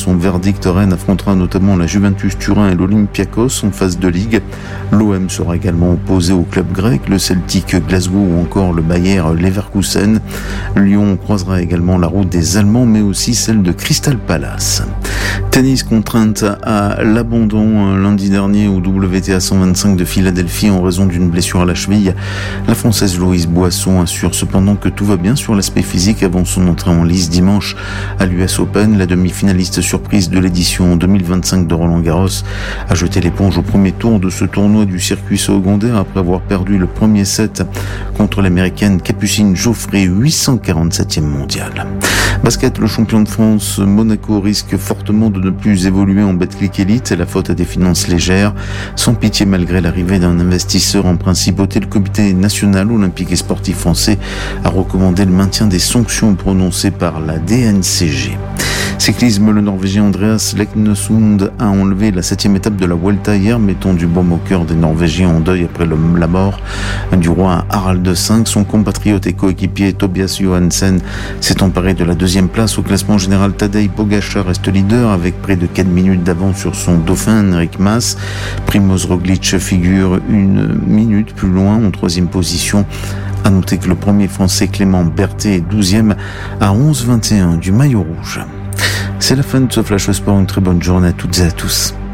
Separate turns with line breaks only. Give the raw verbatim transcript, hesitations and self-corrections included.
son verdict, Rennes affrontera notamment la Juventus Turin et l'Olympiakos en phase de Ligue. L'O M sera également opposé au club grec, le Celtic Glasgow ou encore le Bayer Leverkusen. Lyon croisera également la route des Allemands, mais aussi celle de Crystal Palace. Tennis, contrainte à l'abandon lundi dernier au W T A cent vingt-cinq de Philadelphie en raison d'une blessure à la cheville. La Française Louise Boisson assure cependant que tout va bien sur l'aspect physique avant son entrée en lice dimanche à l'U S Open. La demi-finaliste surprise de l'édition deux mille vingt-cinq de Roland-Garros a jeté l'éponge au premier tour de ce tournoi du circuit secondaire après avoir perdu le premier set contre l'américaine Capucine Geoffrey, huit cent quarante-septième mondiale. Basket, le champion de France, Monaco risque fortement de ne plus évoluer en Betclic Elite. C'est la faute à des finances légères. Sans pitié malgré l'arrivée d'un investisseur en principauté, le comité national olympique et sportif français a recommandé le maintien des sanctions prononcées par la D N C G. Cyclisme, le Norvégien Andreas Leknesund a enlevé la septième étape de la Vuelta hier, mettant du baume au cœur des Norvégiens en deuil après le, la mort du roi Harald cinq. Son compatriote et coéquipier Tobias Johansen s'est emparé de la deuxième place. Au classement général, Tadej Pogačar reste leader avec près de quatre minutes d'avance sur son dauphin Enric Mas. Primož Roglič figure une minute plus loin en troisième position. À noter que le premier français Clément Berthet est douzième à onze vingt et un du maillot rouge. C'est la fin de ce Flash Sport. Une très bonne journée à toutes et à tous.